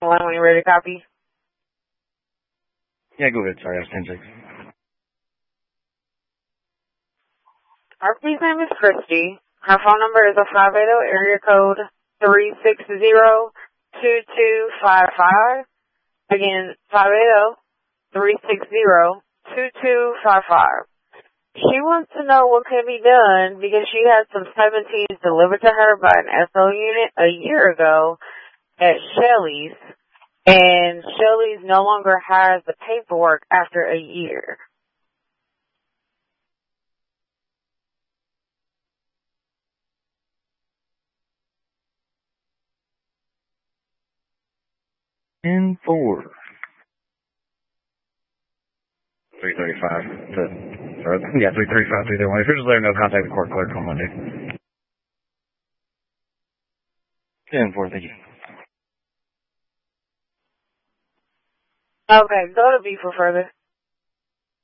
line when you're ready to copy. Yeah, go ahead. Sorry, I was 10-6. Our police name is Christy. Her phone number is a 580 area code 360-2255. Again, 580-360-2255. She wants to know what can be done because she had some 17s delivered to her by an SO unit a year ago at Shelley's, and Shelley's no longer has the paperwork after a year. And 4. 335. 335, 331. If you're just letting know, contact the court clerk on Monday. 10-4, thank you. Okay, go to B for further.